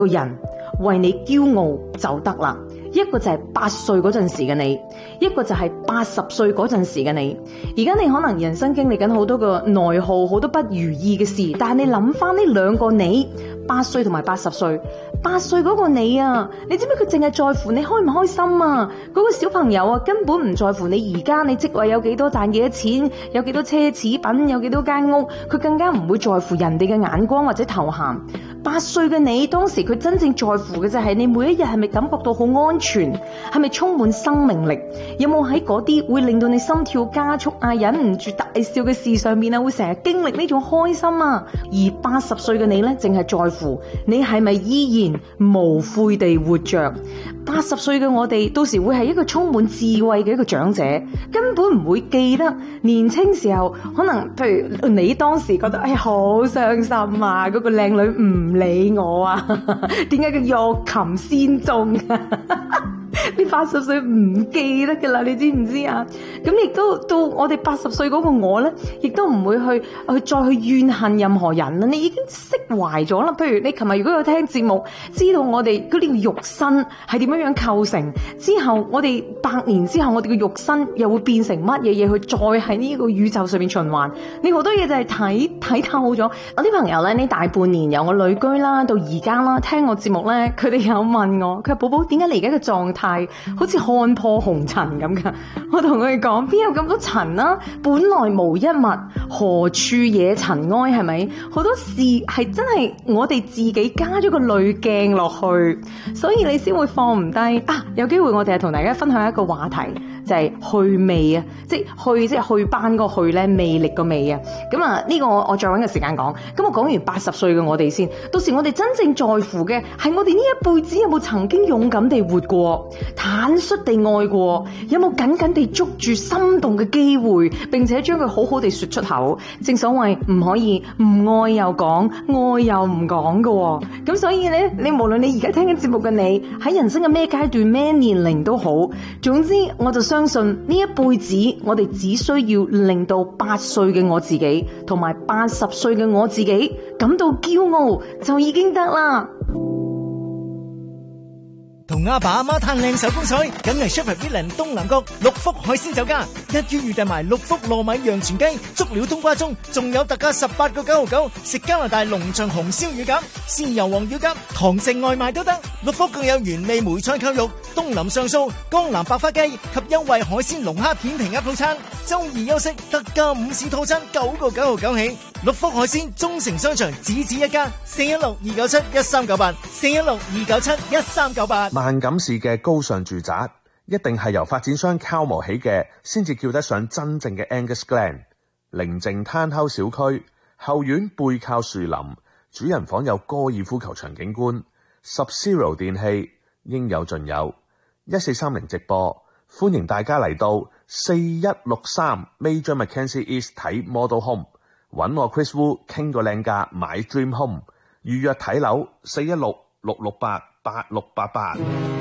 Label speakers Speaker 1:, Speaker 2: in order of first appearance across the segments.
Speaker 1: 個人為你驕傲就得啦。一個就係8歲嗰陣時嘅你，一個就係80歲嗰陣時嘅你。而家你可能人生經歷緊好多個內耗，好多不如意嘅事，但係你諗翻呢兩個你，8歲同埋80歲，8歲嗰個你啊，你知唔知佢淨係在乎你開唔開心啊？嗰個小朋友啊，根本唔在乎你而家你職位有幾多，賺幾多錢，有幾多奢侈品，有幾多間屋，佢更加唔會在乎人哋嘅眼光或者頭銜。8歲嘅你，當時佢真正在乎嘅就係你每一日係咪感覺到好安全，係咪充滿生命力，有冇喺嗰啲會令到你心跳加速啊，忍唔住大笑嘅事上面啊，會成日經歷呢種開心啊。而80歲嘅你呢，淨係在乎你係咪依然無悔地活着。80歲嘅我哋，到時會係一個充滿智慧嘅一個長者，根本唔會記得年輕時候可能，譬如你當時覺得哎呀好傷心啊，嗰個靚女唔理我啊，點解佢欲擒先縱啊？你80歲唔記得噶啦，你知唔知啊？咁亦都到我哋80歲嗰個我呢，亦都唔會去再去怨恨任何人啦。你已經釋懷咗啦。譬如你琴日如果有聽節目，知道我哋嗰啲個肉身係點樣構成之後，我哋100年之後，我哋嘅肉身又會變成乜嘢嘢去再喺呢個宇宙上面循環？你好多嘢就係睇透咗。我啲朋友呢，呢大半年由我旅居啦到而家啦，聽我節目呢，佢哋有問我，佢話寶寶點解你而家嘅狀態好似看破紅塵咁噶？我同佢哋講，邊有咁多塵啊？本來無一物，何處惹塵埃？係咪？好多事係真係我哋自己加咗個濾鏡落去，所以你先會放唔低啊！有機會我哋係同大家分享一個話題，就係去魅啊，即係去班個去咧，魅力個魅啊！咁啊，呢個我再搵個時間講。咁我講完80歲嘅我哋先，到時我哋真正在乎嘅係我哋呢一輩子有冇曾經勇敢地活過，坦率地愛過，有冇緊緊地捉住心動嘅機會，並且將佢好好地說出口。正所謂唔可以唔愛又講，愛又唔講㗎。咁所以咧，你無論你而家聽緊節目嘅你，喺人生嘅咩階段、咩年齡都好，總之我就相信呢一輩子，我哋只需要令到8歲嘅我自己，同埋80歲嘅我自己感到驕傲，就已經得啦。
Speaker 2: 同阿爸阿媽嘆靚手工菜，梗係 Shepherd William 東南角六福海鮮酒家，一於預訂埋六福糯米陽泉雞、足料冬瓜盅，仲有特價18個9.99，食加拿大龍翔紅燒乳鴿、豉油皇乳鴿，堂食外賣都得。六福更有原味梅菜扣肉、東林上素、江南百花雞及優惠海鮮龍蝦片皮鴨套餐。周二休息特價午市套餐9個9.99起。六福海鮮中城商場只一家，416-297-1398 416-297-1398。
Speaker 3: 萬錦市嘅高尚住宅一定係由發展商敲模起嘅，先至叫得上真正嘅 Angus Glen。寧靜攤烤小區，後院背靠樹林，主人房有高爾夫球場景觀，Sub-Zero 電器應有盡有。1430直播，歡迎大家嚟到4163 Major Mackenzie East 睇 Model Home， 揾我 Chris Wu 傾個靚價買 Dream Home， 預約睇樓416-668-8688。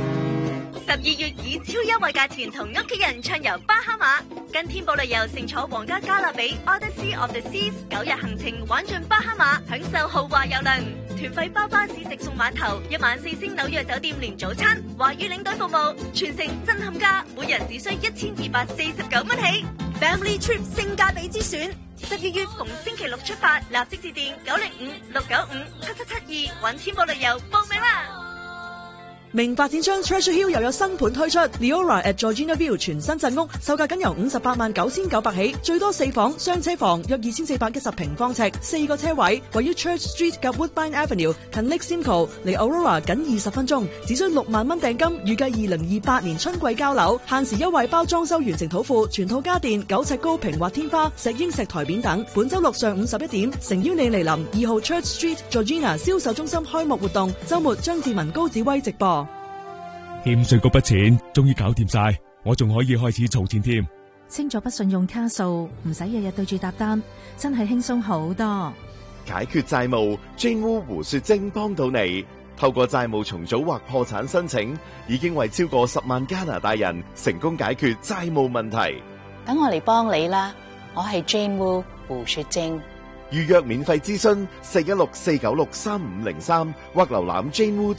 Speaker 4: 12月以超優惠價錢同屋企人暢遊巴哈馬，跟天寶旅遊乘坐皇家加勒比 Odyssey of the Seas 9日行程玩盡巴哈馬，享受豪華郵輪，團費包巴士直送碼頭，1晚4星紐約酒店連早餐，華語領隊服務，全程震撼價，每人只需1249蚊起。Family Trip 性價比之選，12月逢星期六出發，立即致電905-695-7772揾天寶旅遊報名啦！
Speaker 5: 明發展商 Treasure Hill 又有新盤推出 Leora at Georgina View 全新鎮屋，售價僅由589900起，最多4房雙車房，約2410平方尺，4個車位，位於 Church Street 及 Woodbine Avenue， 近 Lake Simcoe， 離 Aurora 僅20分鐘，只需6萬蚊訂金，預計2028年春季交樓，限時優惠包裝修完成土庫，全套家電9尺高平滑天花、石英石台面等。本周六上午11點，誠邀你嚟臨2號 Church Street Georgina 銷售中心開幕活動，周末張志文高子威直播。
Speaker 6: 欠稅嗰筆錢終於搞掂晒，我仲可以開始儲錢添。
Speaker 7: 清咗筆信用卡數，唔使日日對住搭單，真係輕鬆好多。
Speaker 8: 解決債務，Jane Wu 胡雪晶幫到你。透過債務重組或破產申請，已經為超過10萬加拿大人成功解決債務問題。
Speaker 9: 等我嚟幫你啦，我係 Jane Wu 胡雪晶。
Speaker 8: 預約免費諮詢416-496-3503或瀏覽 Jane Wu